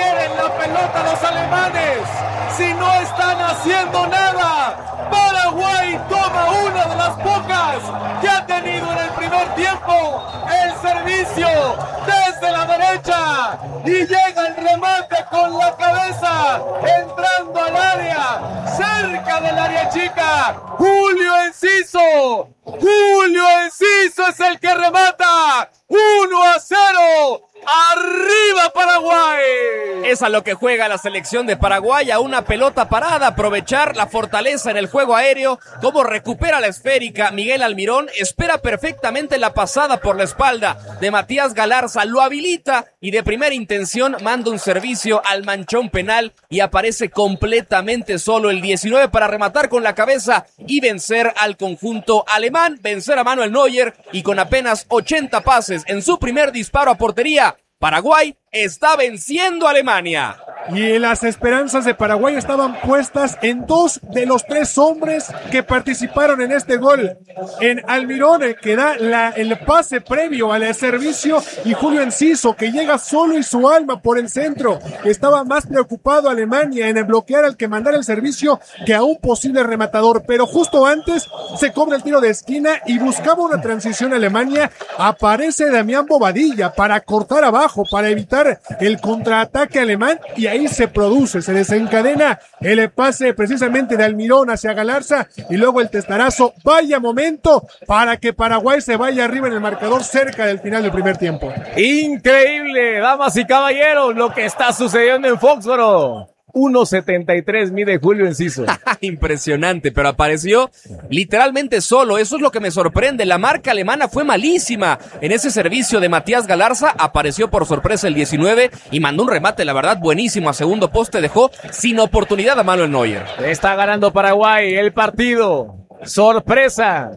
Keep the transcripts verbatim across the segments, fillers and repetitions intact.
quieren la pelota los alemanes, si no están haciendo nada. Paraguay toma una de las pocas que ha tenido en el primer tiempo el servicio desde la derecha y llega el remate con la cabeza entrando al área, cerca del área chica. Julio Enciso, Julio Enciso es el que remata. uno a cero. ¡Arriba Paraguay! Es a lo que juega la selección de Paraguay, a una pelota parada, aprovechar la fortaleza en el juego aéreo, cómo recupera la esférica Miguel Almirón, espera perfectamente la pasada por la espalda de Matías Galarza, lo habilita y de primera intención manda un servicio al manchón penal y aparece completamente solo el diecinueve para rematar con la cabeza y vencer al conjunto alemán, vencer a Manuel Neuer y con apenas ochenta pases en su primer disparo a portería, Paraguay está venciendo a Alemania. Y las esperanzas de Paraguay estaban puestas en dos de los tres hombres que participaron en este gol. En Almirón, que da la, el pase previo al servicio, y Julio Enciso, que llega solo y su alma por el centro. Estaba más preocupado Alemania en bloquear al que mandara el servicio que a un posible rematador. Pero justo antes se cobra el tiro de esquina y buscaba una transición Alemania. Aparece Damián Bobadilla para cortar abajo, para evitar el contraataque alemán, y ahí se produce, se desencadena el pase precisamente de Almirón hacia Galarza y luego el testarazo. Vaya momento para que Paraguay se vaya arriba en el marcador cerca del final del primer tiempo. Increíble, damas y caballeros, lo que está sucediendo en Foxboro. uno setenta y tres mide Julio Enciso. Impresionante, pero apareció literalmente solo. Eso es lo que me sorprende. La marca alemana fue malísima en ese servicio de Matías Galarza. Apareció por sorpresa el diecinueve y mandó un remate, la verdad, buenísimo. A segundo poste dejó sin oportunidad a Manuel Neuer. Está ganando Paraguay el partido. Sorpresa,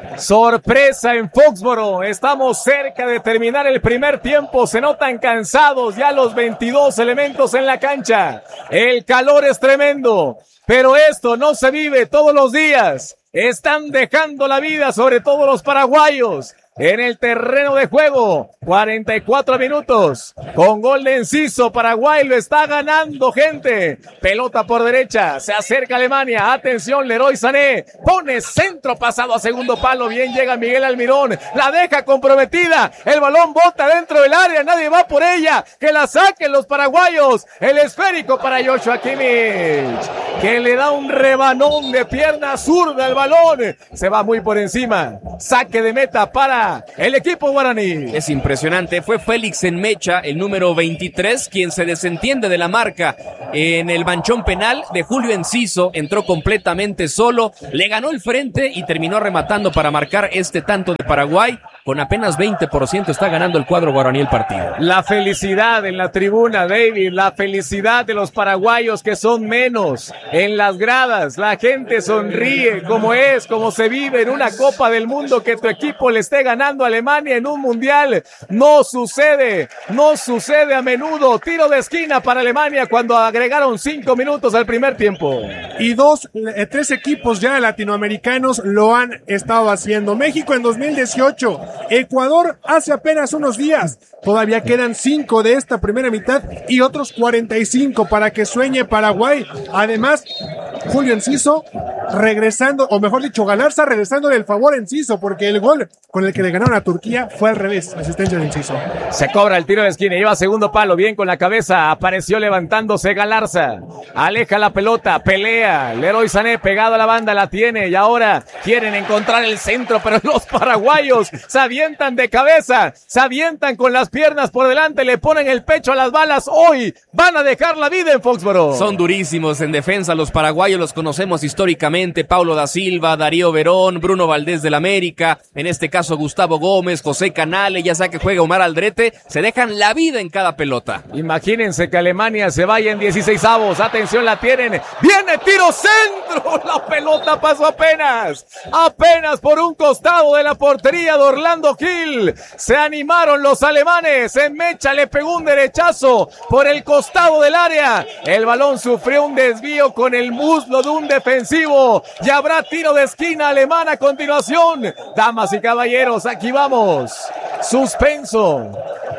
sorpresa en Foxboro. Estamos cerca de terminar el primer tiempo. Se notan cansados ya los veintidós elementos en la cancha. El calor es tremendo, pero esto no se vive todos los días. Están dejando la vida, sobre todo los paraguayos, en el terreno de juego. cuarenta y cuatro minutos con gol de Enciso. Paraguay lo está ganando, gente. Pelota por derecha, se acerca Alemania. Atención, Leroy Sané pone centro pasado a segundo palo. Bien llega Miguel Almirón, la deja comprometida. El balón bota dentro del área, nadie va por ella. Que la saquen los paraguayos. El esférico para Joshua Kimmich, que le da un rebanón de pierna zurda al balón. Se va muy por encima. Saque de meta para el equipo guaraní. Es impresionante. Fue Félix Enmecha, el número veintitrés, quien se desentiende de la marca en el manchón penal de Julio Enciso. Entró completamente solo, le ganó el frente y terminó rematando para marcar este tanto de Paraguay. Con apenas veinte por ciento está ganando el cuadro guaraní el partido. La felicidad en la tribuna, David, la felicidad de los paraguayos que son menos en las gradas. La gente sonríe como es, como se vive en una Copa del Mundo, que tu equipo le esté ganando a Alemania en un mundial. No sucede, no sucede a menudo. Tiro de esquina para Alemania cuando agregaron cinco minutos al primer tiempo. Y dos, eh, tres equipos ya latinoamericanos lo han estado haciendo. México en dos mil dieciocho, Ecuador hace apenas unos días. Todavía quedan cinco de esta primera mitad y otros cuarenta y cinco para que sueñe Paraguay. Además, Julio Enciso regresando, o mejor dicho, Galarza regresándole el favor a Enciso, porque el gol con el que le ganaron a Turquía fue al revés, asistencia de Enciso. Se cobra el tiro de esquina, lleva segundo palo, bien con la cabeza, apareció levantándose Galarza, aleja la pelota, pelea, Leroy Sané pegado a la banda, la tiene, y ahora quieren encontrar el centro, pero los paraguayos se avientan de cabeza, se avientan con las piernas por delante, le ponen el pecho a las balas. Hoy van a dejar la vida en Foxboro. Son durísimos en defensa los paraguayos, los conocemos históricamente. Paulo da Silva, Darío Verón, Bruno Valdés del América, en este caso Gustavo Gómez, José Canale, ya sea que juega Omar Aldrete, se dejan la vida en cada pelota. Imagínense que Alemania se vaya en dieciseisavos, atención, la tienen, viene tiro centro, la pelota pasó apenas, apenas por un costado de la portería de Orlando Gil. Se animaron los alemanes, Enmecha le pegó un derechazo por el costado del área, el balón sufrió un desvío con el muslo de un defensivo, y habrá tiro de esquina alemana a continuación. Damas y caballeros, aquí vamos, suspenso,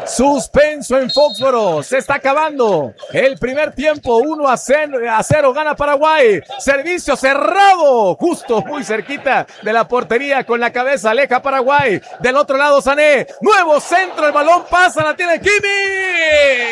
Suspenso en Foxboro. Se está acabando el primer tiempo. uno a cero gana Paraguay. Servicio cerrado. Justo muy cerquita de la portería con la cabeza. Aleja Paraguay. Del otro lado Sané. Nuevo centro. El balón pasa. La tiene Kimmich.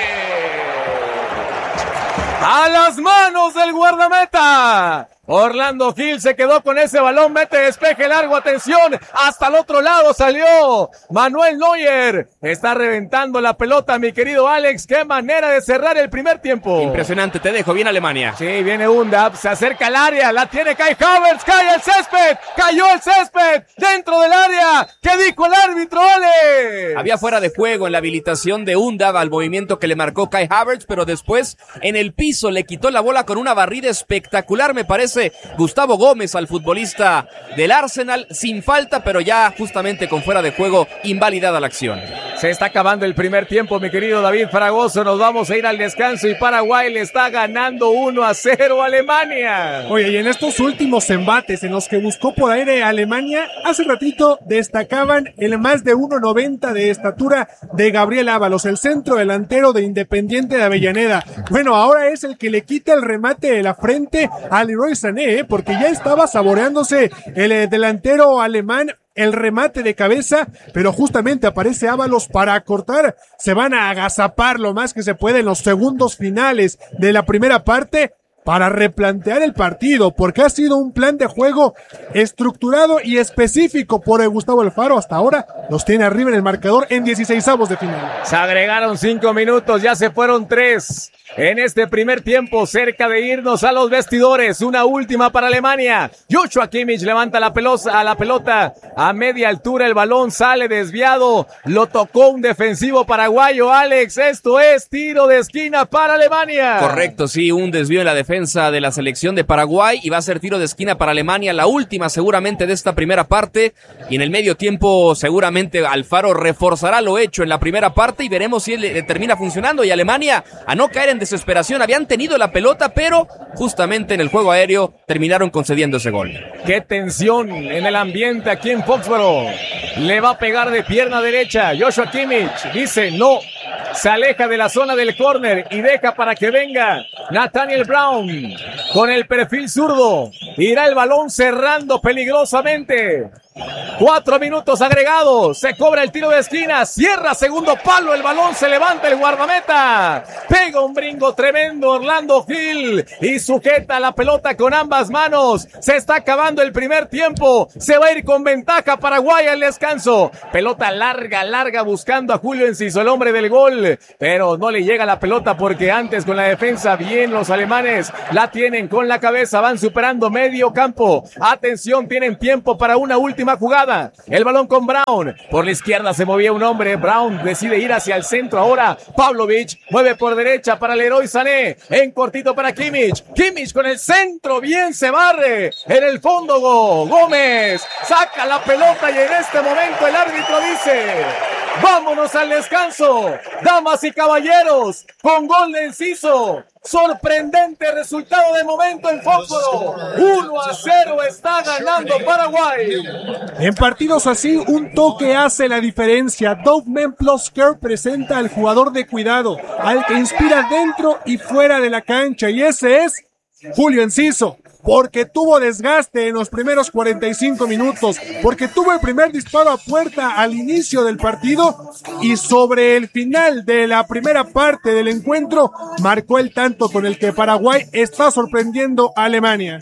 A las manos del guardameta. Orlando Gil se quedó con ese balón, mete despeje largo, atención, hasta el otro lado salió Manuel Neuer, está reventando la pelota, mi querido Alex, qué manera de cerrar el primer tiempo. Impresionante, te dejo, bien Alemania. Sí, viene Undab, se acerca al área, la tiene Kai Havertz, cae el césped, cayó el césped, dentro del área, ¿qué dijo el árbitro, Alex? Había fuera de juego en la habilitación de Undab al movimiento que le marcó Kai Havertz, pero después en el piso le quitó la bola con una barrida espectacular, me parece, Gustavo Gómez al futbolista del Arsenal, sin falta, pero ya justamente con fuera de juego, invalidada la acción. Se está acabando el primer tiempo, mi querido David Fragoso, nos vamos a ir al descanso y Paraguay le está ganando uno a cero a Alemania. Oye, y en estos últimos embates en los que buscó por aire Alemania, hace ratito destacaban el más de uno noventa de estatura de Gabriel Ábalos, el centro delantero de Independiente de Avellaneda. Bueno, ahora es el que le quita el remate de la frente a Leroy Sané, ¿eh? Porque ya estaba saboreándose el eh, delantero alemán el remate de cabeza, pero justamente aparece Ábalos para cortar. Se van a agazapar lo más que se puede en los segundos finales de la primera parte para replantear el partido, porque ha sido un plan de juego estructurado y específico por el Gustavo Alfaro. Hasta ahora los tiene arriba en el marcador en dieciseisavos de final. Se agregaron cinco minutos, ya se fueron tres. En este primer tiempo, cerca de irnos a los vestidores, una última para Alemania. Joshua Kimmich levanta la pelota, a la pelota a media altura, el balón sale desviado, lo tocó un defensivo paraguayo. Alex, esto es tiro de esquina para Alemania. Correcto, sí, un desvío en la defensa de la selección de Paraguay y va a ser tiro de esquina para Alemania, la última seguramente de esta primera parte, y en el medio tiempo seguramente Alfaro reforzará lo hecho en la primera parte y veremos si le termina funcionando. Y Alemania, a no caer en desesperación, habían tenido la pelota, pero justamente en el juego aéreo terminaron concediendo ese gol. Qué tensión en el ambiente aquí en Foxboro. Le va a pegar de pierna derecha. Joshua Kimmich dice no. Se aleja de la zona del córner y deja para que venga Nathaniel Brown con el perfil zurdo. Irá el balón cerrando peligrosamente. Cuatro minutos agregados. Se cobra el tiro de esquina. Cierra segundo palo. El balón se levanta el guardameta. Pega un brinco tremendo Orlando Gil y sujeta la pelota con ambas manos. Se está acabando el primer tiempo. Se va a ir con ventaja Paraguay al descanso. Pelota larga, larga buscando a Julio Enciso, el hombre del gol. Pero no le llega la pelota porque antes con la defensa bien los alemanes la tienen con la cabeza. Van superando medio campo. Atención, tienen tiempo para una última jugada. El balón con Brown. Por la izquierda se movía un hombre. Brown decide ir hacia el centro ahora. Pavlovic mueve por derecha para Leroy Sané. En cortito para Kimmich. Kimmich con el centro. Bien se barre. En el fondo Go. Gómez saca la pelota y en este momento el árbitro dice: vámonos al descanso. Damas y caballeros, con gol de Enciso. Sorprendente resultado de momento en Foxboro. uno a cero está ganando Paraguay. En partidos así, un toque hace la diferencia. Dove Plosker presenta al jugador de cuidado, al que inspira dentro y fuera de la cancha, y ese es Julio Enciso. Porque tuvo desgaste en los primeros cuarenta y cinco minutos, porque tuvo el primer disparo a puerta al inicio del partido y sobre el final de la primera parte del encuentro marcó el tanto con el que Paraguay está sorprendiendo a Alemania.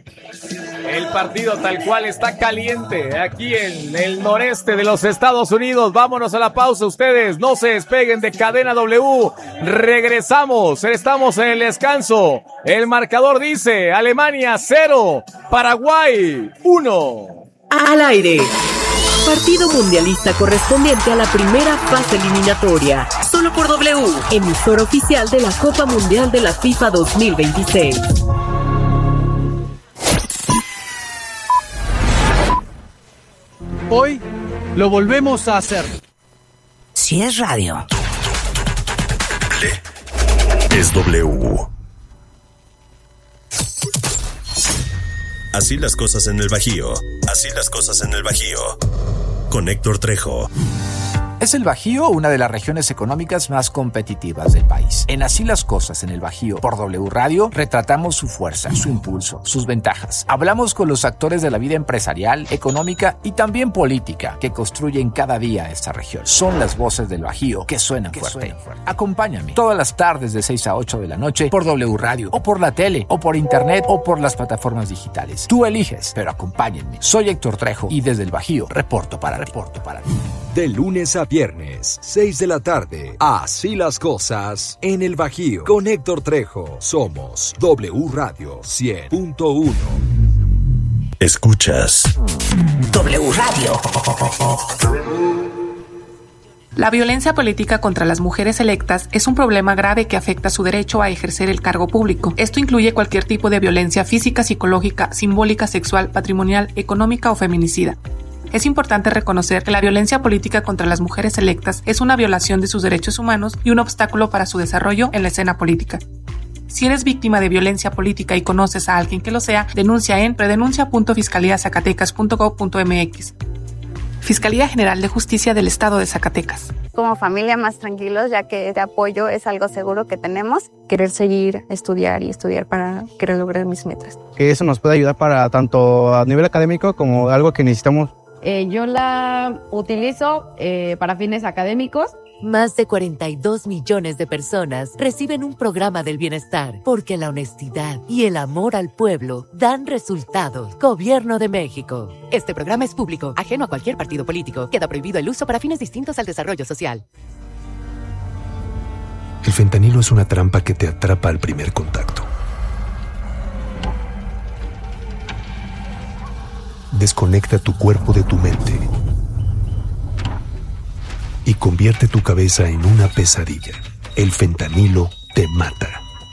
El partido tal cual está caliente aquí en el noreste de los Estados Unidos. Vámonos a la pausa, ustedes no se despeguen de Cadena W. Regresamos, estamos en el descanso. El marcador dice Alemania cero, Paraguay uno. Al aire. Partido mundialista correspondiente a la primera fase eliminatoria. Solo por W, emisor oficial de la Copa Mundial de la FIFA dos mil veintiséis. Hoy lo volvemos a hacer. Si es radio, es W. Así las cosas en el Bajío. Así las cosas en el Bajío. Con Héctor Trejo. Es el Bajío una de las regiones económicas más competitivas del país. En Así las Cosas en el Bajío, por W Radio, retratamos su fuerza, su impulso, sus ventajas. Hablamos con los actores de la vida empresarial, económica y también política que construyen cada día esta región. Son las voces del Bajío que suenan que fuerte. Suenan fuerte. Acompáñame todas las tardes de seis a ocho de la noche por W Radio, o por la tele, o por internet, o por las plataformas digitales. Tú eliges, pero acompáñenme. Soy Héctor Trejo y desde el Bajío reporto para reporto para ti. De lunes a viernes, seis de la tarde. Así las Cosas en el Bajío. Con Héctor Trejo. Somos W Radio cien punto uno. Escuchas W Radio. La violencia política contra las mujeres electas es un problema grave que afecta su derecho a ejercer el cargo público. Esto incluye cualquier tipo de violencia física, psicológica, simbólica, sexual, patrimonial, económica o feminicida. Es importante reconocer que la violencia política contra las mujeres electas es una violación de sus derechos humanos y un obstáculo para su desarrollo en la escena política. Si eres víctima de violencia política y conoces a alguien que lo sea, denuncia en predenuncia punto fiscalía zacatecas punto gob punto mx. Fiscalía General de Justicia del Estado de Zacatecas. Como familia más tranquilos, ya que este apoyo es algo seguro que tenemos. Querer seguir, estudiar y estudiar para querer lograr mis metas. Que eso nos puede ayudar para tanto a nivel académico como algo que necesitamos. Eh, yo la utilizo eh, para fines académicos. Más de cuarenta y dos millones de personas reciben un programa del bienestar porque la honestidad y el amor al pueblo dan resultados. Gobierno de México. Este programa es público, ajeno a cualquier partido político. Queda prohibido el uso para fines distintos al desarrollo social. El fentanilo es una trampa que te atrapa al primer contacto. Desconecta tu cuerpo de tu mente y convierte tu cabeza en una pesadilla. El fentanilo te mata.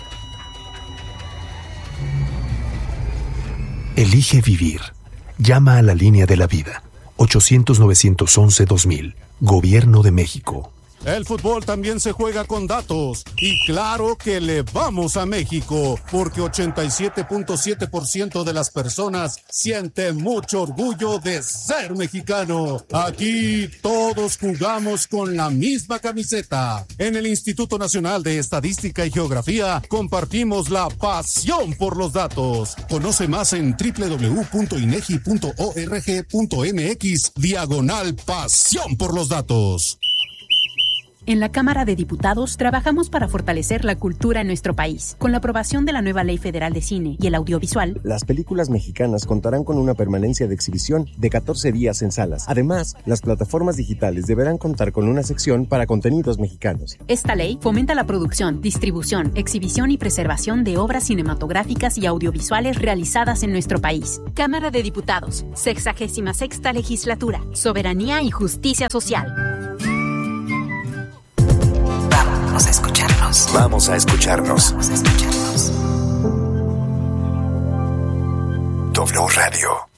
Elige vivir. Llama a la línea de la vida. ochocientos, novecientos once, dos mil. Gobierno de México. El fútbol también se juega con datos. Y claro que le vamos a México, porque ochenta y siete punto siete por ciento de las personas siente mucho orgullo de ser mexicano. Aquí todos jugamos con la misma camiseta. En el Instituto Nacional de Estadística y Geografía compartimos la pasión por los datos. Conoce más en doble u doble u doble u punto inegi punto org punto mx diagonal pasión por los datos. En la Cámara de Diputados trabajamos para fortalecer la cultura en nuestro país. Con la aprobación de la nueva Ley Federal de Cine y el Audiovisual, las películas mexicanas contarán con una permanencia de exhibición de catorce días en salas. Además, las plataformas digitales deberán contar con una sección para contenidos mexicanos. Esta ley fomenta la producción, distribución, exhibición y preservación de obras cinematográficas y audiovisuales realizadas en nuestro país. Cámara de Diputados, sexagésima sexta Legislatura, Soberanía y Justicia Social. Vamos a escucharnos. Vamos a escucharnos. Vamos a escucharnos. W Radio.